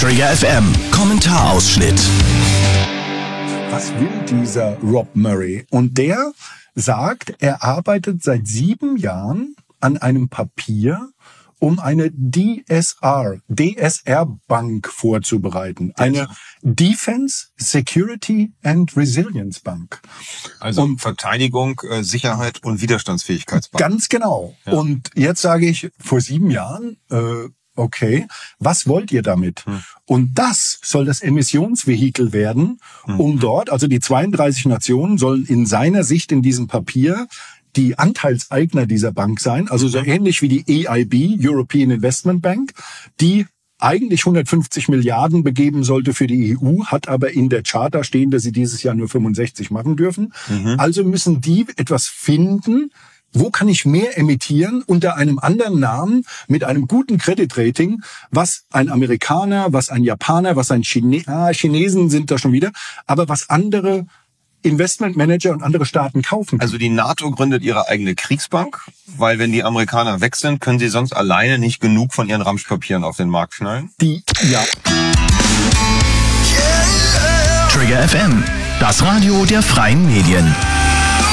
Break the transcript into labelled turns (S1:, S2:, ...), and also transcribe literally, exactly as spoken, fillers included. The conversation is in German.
S1: Trigger F M Kommentarausschnitt.
S2: Was will dieser Rob Murray? Und der sagt, er arbeitet seit sieben Jahren an einem Papier, um eine D S R, D S R-Bank vorzubereiten. Eine Defense, Security and Resilience Bank.
S3: Also
S2: und
S3: Verteidigung, äh, Sicherheit und Widerstandsfähigkeitsbank.
S2: Ganz genau. Ja. Und jetzt sage ich, vor sieben Jahren, äh, okay, was wollt ihr damit? Hm. Und das soll das Emissionsvehikel werden, hm. um dort, also die zweiunddreißig Nationen sollen in seiner Sicht in diesem Papier die Anteilseigner dieser Bank sein, also so ähnlich wie die E I B, European Investment Bank, die eigentlich hundertfünfzig Milliarden begeben sollte für die E U, hat aber in der Charta stehen, dass sie dieses Jahr nur fünfundsechzig machen dürfen. Mhm. Also müssen die etwas finden, wo kann ich mehr emittieren unter einem anderen Namen mit einem guten Creditrating, was ein Amerikaner, was ein Japaner, was ein Chine- ah, Chinesen sind da schon wieder, aber was andere Investmentmanager und andere Staaten kaufen können.
S3: Also die NATO gründet ihre eigene Kriegsbank, weil wenn die Amerikaner weg sind, können sie sonst alleine nicht genug von ihren Ramschpapieren auf den Markt schnallen?
S2: Die, ja.
S1: Trigger F M, das Radio der freien Medien.